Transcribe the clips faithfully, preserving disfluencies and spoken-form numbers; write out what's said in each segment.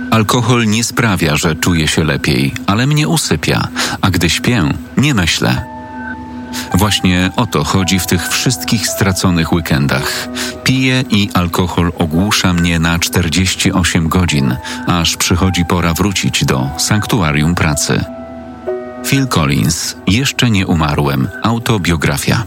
Alkohol nie sprawia, że czuję się lepiej, ale mnie usypia, a gdy śpię, nie myślę. Właśnie o to chodzi w tych wszystkich straconych weekendach. Piję i alkohol ogłusza mnie na czterdzieści osiem godzin, aż przychodzi pora wrócić do sanktuarium pracy. Phil Collins, Jeszcze nie umarłem. Autobiografia.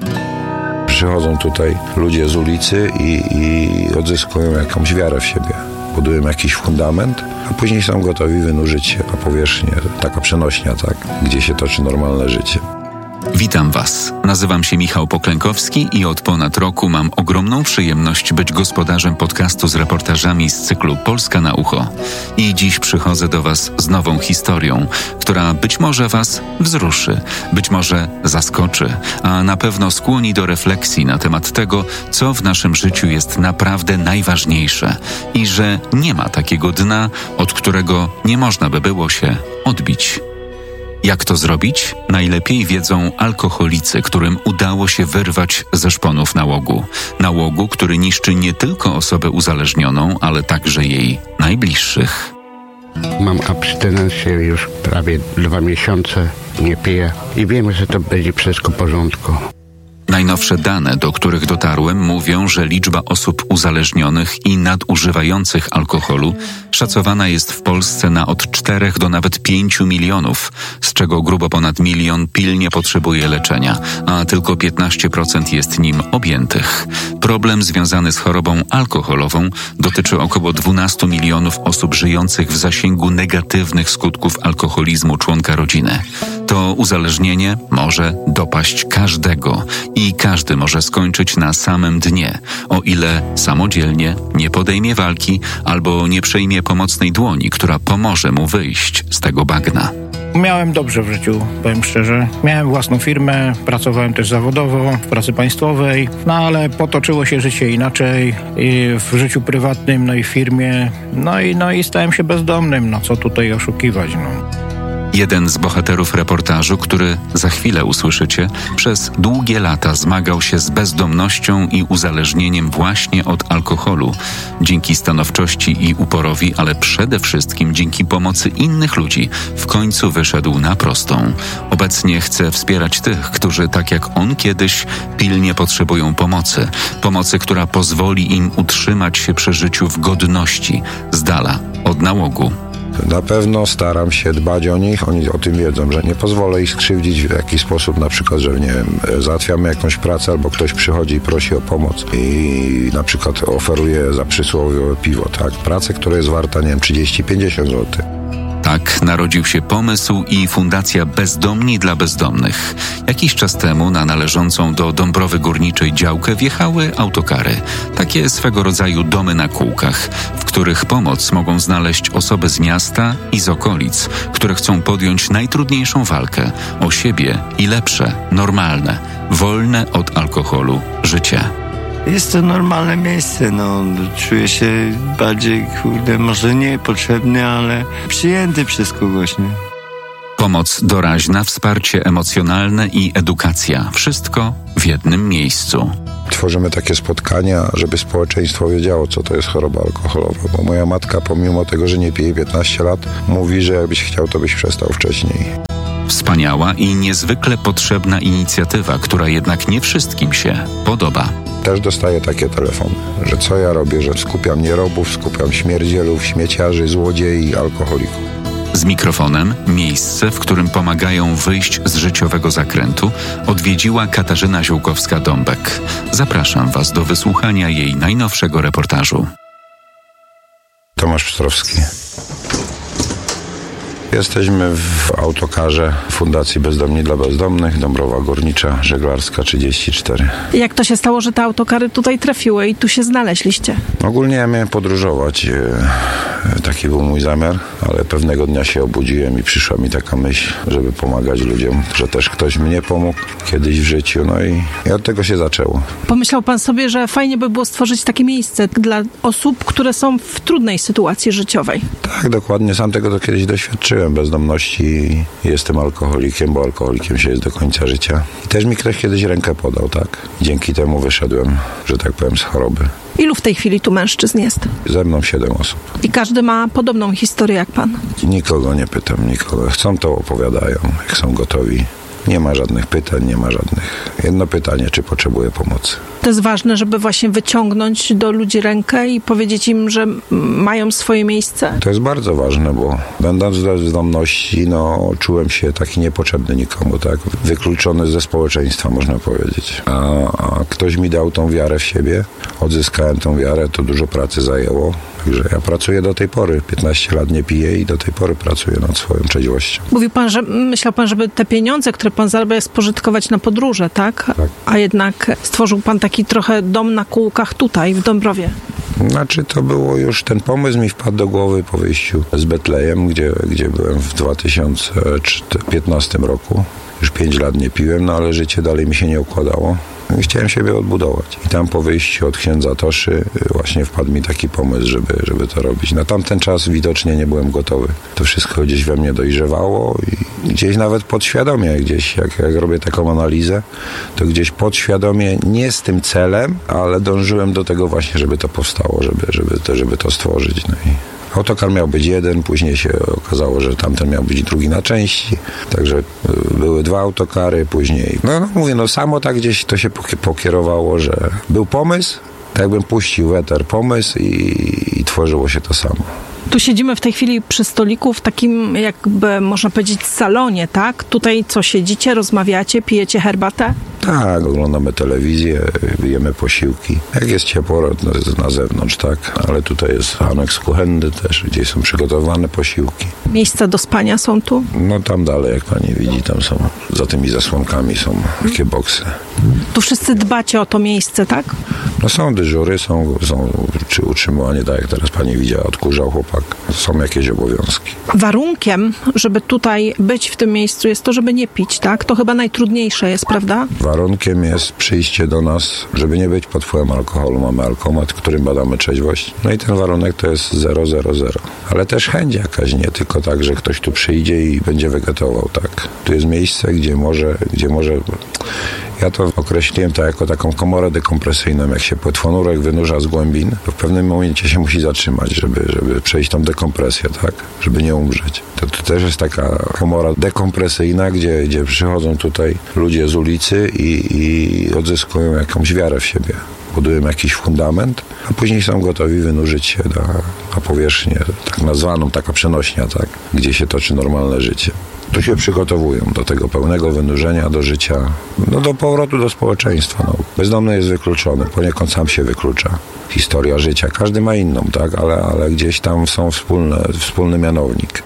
Przychodzą tutaj ludzie z ulicy i, i odzyskują jakąś wiarę w siebie. Budują jakiś fundament, a później są gotowi wynurzyć się na powierzchnię. Taka przenośnia, tak, gdzie się toczy normalne życie. Witam Was. Nazywam się Michał Poklękowski i od ponad roku mam ogromną przyjemność być gospodarzem podcastu z reportażami z cyklu Polska na ucho. I dziś przychodzę do Was z nową historią, która być może Was wzruszy, być może zaskoczy, a na pewno skłoni do refleksji na temat tego, co w naszym życiu jest naprawdę najważniejsze i że nie ma takiego dna, od którego nie można by było się odbić. Jak to zrobić? Najlepiej wiedzą alkoholicy, którym udało się wyrwać ze szponów nałogu. Nałogu, który niszczy nie tylko osobę uzależnioną, ale także jej najbliższych. Mam abstynencję już prawie dwa miesiące, nie piję i wiemy, że to będzie wszystko w porządku. Najnowsze dane, do których dotarłem, mówią, że liczba osób uzależnionych i nadużywających alkoholu szacowana jest w Polsce na od czterech do nawet pięciu milionów, z czego grubo ponad milion pilnie potrzebuje leczenia, a tylko piętnaście procent jest nim objętych. Problem związany z chorobą alkoholową dotyczy około dwunastu milionów osób żyjących w zasięgu negatywnych skutków alkoholizmu członka rodziny. To uzależnienie może dopaść każdego i każdy może skończyć na samym dnie, o ile samodzielnie nie podejmie walki albo nie przejmie pomocnej dłoni, która pomoże mu wyjść z tego bagna. Miałem dobrze w życiu, powiem szczerze. Miałem własną firmę, pracowałem też zawodowo w pracy państwowej, no ale potoczyło się życie inaczej i w życiu prywatnym, no i w firmie, no i, no i stałem się bezdomnym, no co tutaj oszukiwać, no. Jeden z bohaterów reportażu, który za chwilę usłyszycie, przez długie lata zmagał się z bezdomnością i uzależnieniem właśnie od alkoholu. Dzięki stanowczości i uporowi, ale przede wszystkim dzięki pomocy innych ludzi, w końcu wyszedł na prostą. Obecnie chce wspierać tych, którzy tak jak on kiedyś pilnie potrzebują pomocy. Pomocy, która pozwoli im utrzymać się przy życiu w godności, z dala od nałogu. Na pewno staram się dbać o nich, oni o tym wiedzą, że nie pozwolę ich skrzywdzić w jakiś sposób, na przykład, że nie wiem, załatwiamy jakąś pracę albo ktoś przychodzi i prosi o pomoc i na przykład oferuje za przysłowiowe piwo, tak, pracę, która jest warta, nie wiem, trzydzieści pięćdziesiąt złotych. Tak narodził się pomysł i Fundacja Bezdomni dla Bezdomnych. Jakiś czas temu na należącą do Dąbrowy Górniczej działkę wjechały autokary. Takie swego rodzaju domy na kółkach, w których pomoc mogą znaleźć osoby z miasta i z okolic, które chcą podjąć najtrudniejszą walkę o siebie i lepsze, normalne, wolne od alkoholu życie. Jest to normalne miejsce, no, czuję się bardziej, kurde, może nie potrzebny, ale przyjęty przez kogoś, nie? Pomoc doraźna, wsparcie emocjonalne i edukacja. Wszystko w jednym miejscu. Tworzymy takie spotkania, żeby społeczeństwo wiedziało, co to jest choroba alkoholowa, bo moja matka, pomimo tego, że nie pije piętnaście lat, mówi, że jakbyś chciał, to byś przestał wcześniej. Wspaniała i niezwykle potrzebna inicjatywa, która jednak nie wszystkim się podoba. Też dostaję takie telefony, że co ja robię, że skupiam nierobów, skupiam śmierdzielów, śmieciarzy, złodziei, alkoholików. Z mikrofonem miejsce, w którym pomagają wyjść z życiowego zakrętu, odwiedziła Katarzyna Ziółkowska-Dąbek. Zapraszam Was do wysłuchania jej najnowszego reportażu. Tomasz Pstrowski. Jesteśmy w autokarze Fundacji Bezdomni dla Bezdomnych, Dąbrowa Górnicza, Żeglarska trzydzieści cztery. Jak to się stało, że te autokary tutaj trafiły i tu się znaleźliście? Ogólnie ja miałem podróżować, taki był mój zamiar, ale pewnego dnia się obudziłem i przyszła mi taka myśl, żeby pomagać ludziom, że też ktoś mnie pomógł kiedyś w życiu, no i, i od tego się zaczęło. Pomyślał pan sobie, że fajnie by było stworzyć takie miejsce dla osób, które są w trudnej sytuacji życiowej? Tak, dokładnie, sam tego to kiedyś doświadczyłem. Bezdomności i jestem alkoholikiem, bo alkoholikiem się jest do końca życia. I też mi ktoś kiedyś rękę podał, tak? Dzięki temu wyszedłem, że tak powiem, z choroby. Ilu w tej chwili tu mężczyzn jest? Ze mną siedem osób. I każdy każdy ma podobną historię jak pan? Nikogo nie pytam, nikogo. Chcą, to opowiadają, jak są gotowi. Nie ma żadnych pytań, nie ma żadnych. Jedno pytanie, czy potrzebuje pomocy. To jest ważne, żeby właśnie wyciągnąć do ludzi rękę i powiedzieć im, że mają swoje miejsce? To jest bardzo ważne, bo będąc w bezdomności, no, czułem się taki niepotrzebny nikomu, tak? Wykluczony ze społeczeństwa, można powiedzieć. A, a ktoś mi dał tą wiarę w siebie, odzyskałem tą wiarę, to dużo pracy zajęło. Także ja pracuję do tej pory. piętnaście lat nie piję i do tej pory pracuję nad swoją trzeźwością. Mówił pan, że myślał pan, żeby te pieniądze, które pan zarabia, spożytkować na podróże, tak? Tak. A jednak stworzył pan taki trochę dom na kółkach tutaj, w Dąbrowie. Znaczy to było już, ten pomysł mi wpadł do głowy po wyjściu z Betlejem, gdzie, gdzie byłem w dwa tysiące piętnastym roku. Już pięć lat nie piłem, no ale życie dalej mi się nie układało. I chciałem siebie odbudować. I tam po wyjściu od księdza Toszy właśnie wpadł mi taki pomysł, żeby, żeby to robić. Na tamten czas widocznie nie byłem gotowy. To wszystko gdzieś we mnie dojrzewało i gdzieś nawet podświadomie, gdzieś jak, jak robię taką analizę, to gdzieś podświadomie, nie z tym celem, ale dążyłem do tego właśnie, żeby to powstało, żeby, żeby, to, żeby to stworzyć. No i autokar miał być jeden, później się okazało, że tamten miał być drugi na części, także były dwa autokary, później, no, no mówię, no samo tak gdzieś to się pokierowało, że był pomysł, tak jakbym puścił w eter pomysł i, i tworzyło się to samo. Tu siedzimy w tej chwili przy stoliku w takim, jakby można powiedzieć, salonie, tak? Tutaj co, siedzicie, rozmawiacie, pijecie herbatę? Tak, oglądamy telewizję, jemy posiłki. Jak jest ciepło na zewnątrz, tak? Ale tutaj jest aneks kuchenny też, gdzie są przygotowane posiłki. Miejsca do spania są tu? No tam dalej, jak pani widzi, tam są, za tymi zasłonkami są takie boksy. Tu wszyscy dbacie o to miejsce, tak? No są dyżury, są, są czy utrzymywanie, tak jak teraz pani widziała, odkurzał chłopak. Są jakieś obowiązki. Warunkiem, żeby tutaj być w tym miejscu jest to, żeby nie pić, tak? To chyba najtrudniejsze jest, prawda? Warunkiem jest przyjście do nas, żeby nie być pod wpływem alkoholu. Mamy alkomat, w którym badamy trzeźwość. No i ten warunek to jest zero zero zero. Ale też chęć jakaś, nie tylko tak, że ktoś tu przyjdzie i będzie wegetował, tak. Tu jest miejsce, gdzie może, gdzie może... Ja to określiłem to jako taką komorę dekompresyjną. Jak się płetwonurek wynurza z głębin, to w pewnym momencie się musi zatrzymać, żeby, żeby przejść tą dekompresję, tak? Żeby nie umrzeć. To, to też jest taka komora dekompresyjna, gdzie, gdzie przychodzą tutaj ludzie z ulicy i, i odzyskują jakąś wiarę w siebie. Budują jakiś fundament, a później są gotowi wynurzyć się na, na powierzchnię, tak nazwaną, taka przenośnia, tak? Gdzie się toczy normalne życie. Tu się przygotowują do tego pełnego wynurzenia, do życia, no do powrotu do społeczeństwa. No. Bezdomny jest wykluczony, poniekąd sam się wyklucza. Historia życia, każdy ma inną, tak, ale, ale gdzieś tam są wspólne, wspólny mianownik.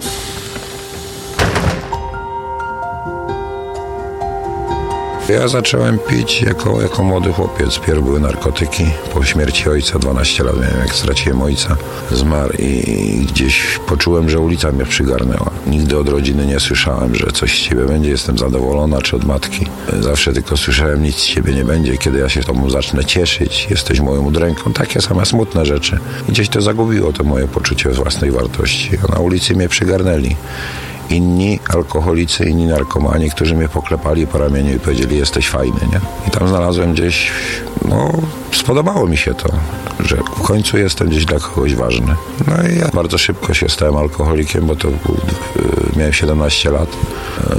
Ja zacząłem pić jako, jako młody chłopiec. Pierw były narkotyki. Po śmierci ojca, dwanaście lat miałem, jak straciłem ojca. Zmarł i gdzieś poczułem, że ulica mnie przygarnęła. Nigdy od rodziny nie słyszałem, że coś z ciebie będzie, jestem zadowolona, czy od matki. Zawsze tylko słyszałem, nic z ciebie nie będzie, kiedy ja się tobą zacznę cieszyć, jesteś moją udręką. Takie same smutne rzeczy. I gdzieś to zagubiło to moje poczucie własnej wartości. A na ulicy mnie przygarnęli. Inni alkoholicy, inni narkomani, którzy mnie poklepali po ramieniu i powiedzieli, jesteś fajny, nie? I tam znalazłem gdzieś, no, spodobało mi się to, że w końcu jestem gdzieś dla kogoś ważny. No i ja bardzo szybko się stałem alkoholikiem, bo to był, miałem siedemnaście lat.